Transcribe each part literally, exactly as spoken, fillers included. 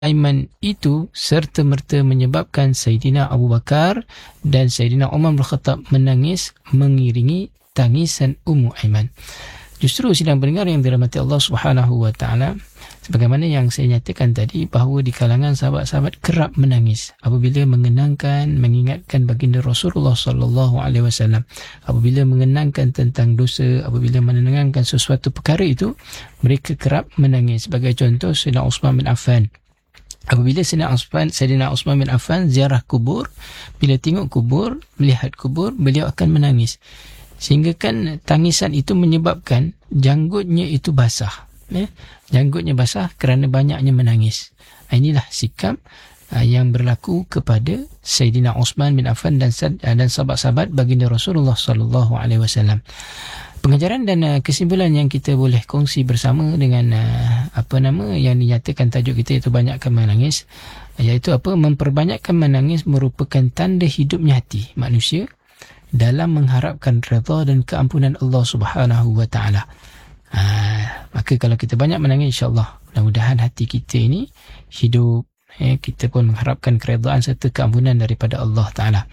Aiman itu serta-merta menyebabkan Sayyidina Abu Bakar dan Sayyidina Umar bin Khattab menangis mengiringi tangisan Ummu Aiman. Justru sidang pendengar yang dirahmati Allah Subhanahu wa taala, sebagaimana yang saya nyatakan tadi, bahawa di kalangan sahabat-sahabat kerap menangis apabila mengenangkan, mengingatkan baginda Rasulullah sallallahu alaihi wasallam, apabila mengenangkan tentang dosa, apabila menenangkan sesuatu perkara itu, mereka kerap menangis. Sebagai contoh, Sayyidina Uthman bin Affan, apabila Sayyidina Uthman, Sayyidina Uthman bin Affan ziarah kubur, bila tengok kubur, melihat kubur, beliau akan menangis. Sehingga kan tangisan itu menyebabkan janggutnya itu basah. Ya? Janggutnya basah kerana banyaknya menangis. Inilah sikap uh, yang berlaku kepada Sayyidina Uthman bin Affan dan, dan sahabat-sahabat baginda Rasulullah sallallahu alaihi wasallam. Pengajaran dan uh, kesimpulan yang kita boleh kongsi bersama dengan uh, apa nama yang dinyatakan tajuk kita, iaitu banyakkan menangis, iaitu apa? Memperbanyakkan menangis merupakan tanda hidupnya hati manusia dalam mengharapkan redha dan keampunan Allah Subhanahu wa taala. Ha, maka kalau kita banyak menangis, insya-Allah mudah-mudahan hati kita ini hidup, eh, kita pun mengharapkan keredaan serta keampunan daripada Allah taala.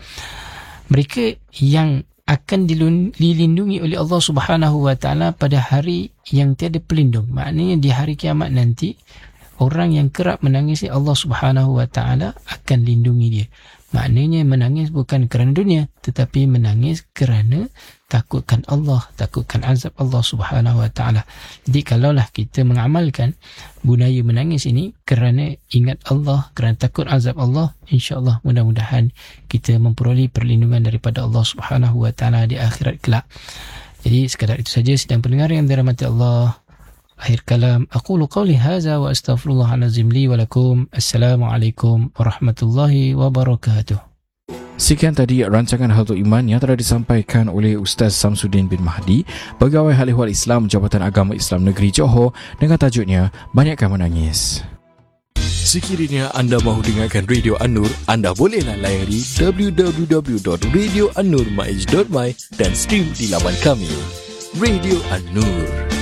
Mereka yang akan dilindungi oleh Allah Subhanahu wa taala pada hari yang tiada pelindung, maknanya di hari kiamat nanti, orang yang kerap menangis, Allah Subhanahu wa taala akan lindungi dia. Maknanya menangis bukan kerana dunia, tetapi menangis kerana takutkan Allah, takutkan azab Allah Subhanahu wa taala. Jadi kalaulah kita mengamalkan budaya menangis ini kerana ingat Allah, kerana takut azab Allah, insya-Allah mudah-mudahan kita memperoleh perlindungan daripada Allah Subhanahu wa taala di akhirat kelak. Jadi sekadar itu saja sidang pendengar yang dirahmati Allah. Akhir kalam, aqulu qawli hadza wa astaghfirullahalazim li wa lakum. Assalamualaikum warahmatullahi wabarakatuh. Sekian tadi rancangan Hal Iman yang telah disampaikan oleh Ustaz Samsudin bin Mahdi, Pegawai Hal Ehwal Islam Jabatan Agama Islam Negeri Johor, dengan tajuknya Banyakkan Menangis. Sekiranya anda mahu dengarkan Radio An-Nur, anda bolehlah layari w w w dot radio an nur maj dot my dan stream di laman kami Radio An-Nur.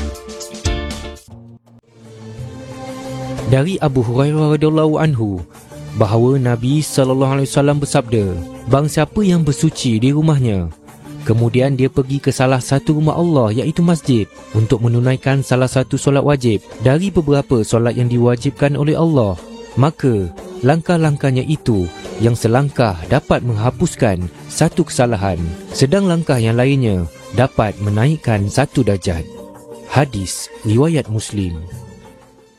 Dari Abu Hurairah radhiyallahu anhu bahawa Nabi sallallahu alaihi wasallam bersabda, barang siapa yang bersuci di rumahnya, kemudian dia pergi ke salah satu rumah Allah, iaitu masjid, untuk menunaikan salah satu solat wajib dari beberapa solat yang diwajibkan oleh Allah, maka langkah-langkahnya itu yang selangkah dapat menghapuskan satu kesalahan, sedang langkah yang lainnya dapat menaikkan satu darjat. Hadis riwayat Muslim.